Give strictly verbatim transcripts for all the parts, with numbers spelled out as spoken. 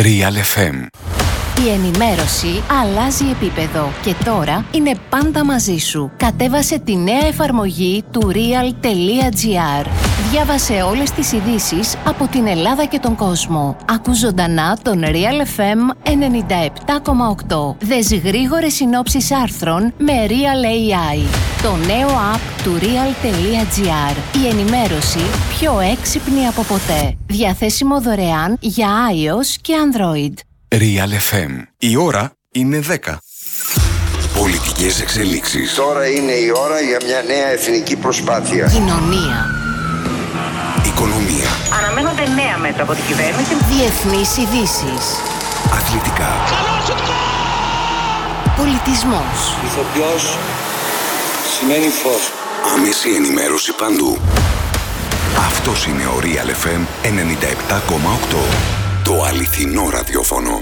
Real εφ εμ. Η ενημέρωση αλλάζει επίπεδο και τώρα είναι πάντα μαζί σου. Κατέβασε τη νέα εφαρμογή του real.gr. Διάβασε όλες τις ειδήσεις από την Ελλάδα και τον κόσμο. Ακού ζωντανά τον Real εφ εμ ενενήντα επτά κόμμα οκτώ. Δες γρήγορες συνόψεις άρθρων με Real έι άι. Το νέο app του real.gr. Η ενημέρωση πιο έξυπνη από ποτέ. Διαθέσιμο δωρεάν για iOS και Android. Real εφ εμ. Η ώρα είναι δέκα. Πολιτικές εξελίξεις. Τώρα είναι η ώρα για μια νέα εθνική προσπάθεια. Κοινωνία. Οικονομία. Αναμένονται νέα μέτρα από την κυβέρνηση. Διεθνείς ειδήσεις. Αθλητικά. Πολιτισμός. Ηθοποιός σημαίνει φως. Άμεση ενημέρωση παντού. Αυτός είναι ο Real εφ εμ ενενήντα επτά κόμμα οκτώ. Το αληθινό ραδιόφωνο.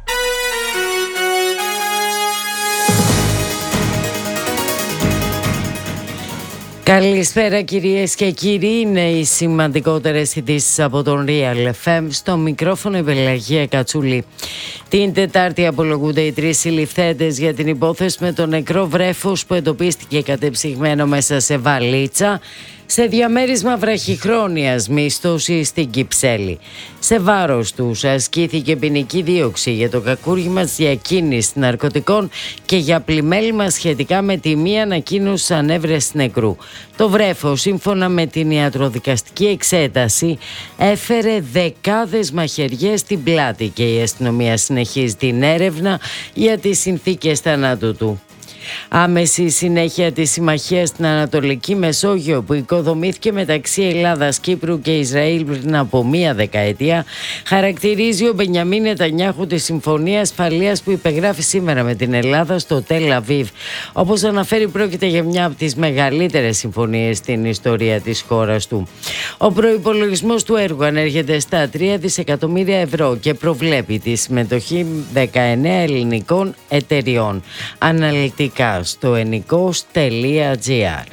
Καλησπέρα κυρίες και κύριοι, είναι οι σημαντικότερες ειδήσεις από τον Real εφ εμ. Στο μικρόφωνο η Πελαγία Κατσούλη. Την Τετάρτη απολογούνται οι τρεις συλληφθέντες για την υπόθεση με το νεκρό βρέφος που εντοπίστηκε κατεψυγμένο μέσα σε βαλίτσα σε διαμέρισμα βραχυχρόνιας μίσθωσης στην Κυψέλη. Σε βάρος τους ασκήθηκε ποινική δίωξη για το κακούργημα της διακίνησης ναρκωτικών και για πλημέλημα σχετικά με τη μη ανακοίνωση ανέβρεσης νεκρού. Το βρέφος, σύμφωνα με την ιατροδικαστική εξέταση, έφερε δεκάδες μαχαιριές στην πλάτη και η αστυνομία συνεχίζει την έρευνα για τις συνθήκες θανάτου του. Άμεση συνέχεια της συμμαχίας στην Ανατολική Μεσόγειο που οικοδομήθηκε μεταξύ Ελλάδας, Κύπρου και Ισραήλ πριν από μία δεκαετία, χαρακτηρίζει ο Μπενιαμίν Νετανιάχου τη συμφωνία ασφαλείας που υπεγράφει σήμερα με την Ελλάδα στο Τελ Αβίβ. Όπως αναφέρει, πρόκειται για μια από τις μεγαλύτερες συμφωνίες στην ιστορία της χώρας του. Ο προϋπολογισμός του έργου ανέρχεται στα τρία δισεκατομμύρια ευρώ και προβλέπει τη συμμετοχή δεκαεννέα ελληνικών εταιριών. Αναλυτικά στο ενικός τελεία τζι άρ.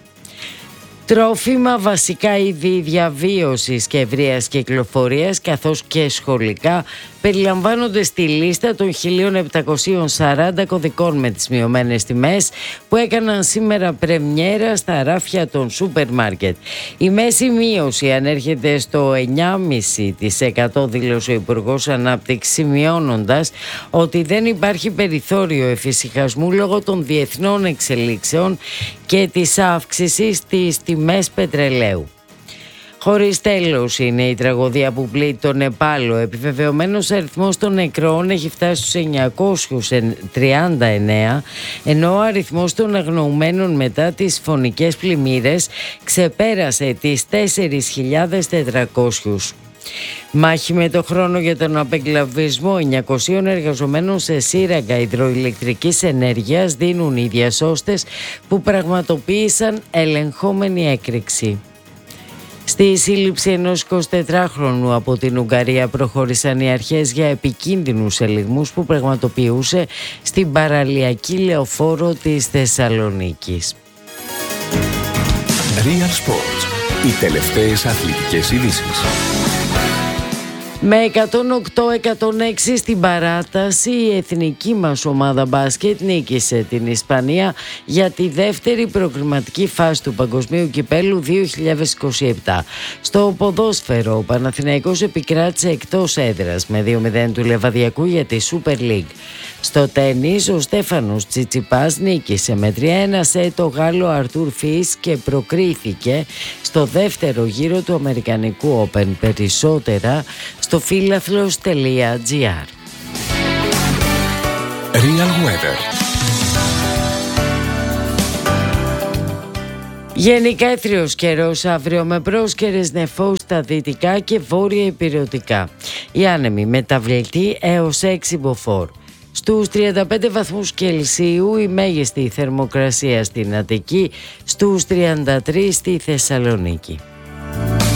Τρόφιμα, βασικά είδη διαβίωσης και ευρείας κυκλοφορίας καθώς και σχολικά περιλαμβάνονται στη λίστα των χίλια επτακόσιων σαράντα κωδικών με τις μειωμένες τιμές που έκαναν σήμερα πρεμιέρα στα ράφια των σούπερ μάρκετ. Η μέση μείωση ανέρχεται στο εννιά κόμμα πέντε τοις εκατό, δήλωσε ο Υπουργός Ανάπτυξης, σημειώνοντας ότι δεν υπάρχει περιθώριο εφησυχασμού λόγω των διεθνών εξελίξεων και της αύξησης στις τιμές πετρελαίου. Χωρίς τέλος είναι η τραγωδία που πλήττει τον Νεπάλ. Ο επιβεβαιωμένος αριθμός των νεκρών έχει φτάσει στους εννιακόσιους τριάντα εννέα, ενώ ο αριθμός των αγνοουμένων μετά τις φωνικές πλημμύρες ξεπέρασε τις τέσσερις χιλιάδες τετρακόσιους. Μάχη με το χρόνο για τον απεγκλαβισμό εννιακοσίων εργαζομένων σε σύραγγα υδροηλεκτρικής ενέργειας δίνουν οι διασώστες που πραγματοποίησαν ελεγχόμενη έκρηξη. Στη σύλληψη ενός εικοσιτετράχρονου από την Ουγγαρία προχώρησαν οι αρχές για επικίνδυνους ελιγμούς που πραγματοποιούσε στην παραλιακή λεωφόρο της Θεσσαλονίκης. Real Sports. Οι τελευταίες αθλητικές ειδήσεις. Με εκατόν οκτώ εκατόν έξι στην παράταση, η εθνική μας ομάδα μπάσκετ νίκησε την Ισπανία για τη δεύτερη προκριματική φάση του Παγκοσμίου Κυπέλλου δύο χιλιάδες είκοσι επτά. Στο ποδόσφαιρο, ο Παναθηναϊκός επικράτησε εκτός έδρας με δύο μηδέν του Λεβαδιακού για τη Super League. Στο τένις, ο Στέφανος Τσιτσιπάς νίκησε με τρία ένα σε το Γάλλο Αρτούρ Φις και προκρίθηκε στο δεύτερο γύρο του Αμερικανικού Open. Περισσότερα στο φίλαθλος τελεία τζι άρ. Real Weather. Γενικά έθριος καιρός αύριο με πρόσκαιρες νεφώσεις στα δυτικά και βόρεια υπηρετικά. Οι άνεμοι μεταβλητοί έως έξι μποφόρ. Στους τριάντα πέντε βαθμούς Κελσίου η μέγιστη θερμοκρασία στην Αττική, στους τριάντα τρεις στη Θεσσαλονίκη.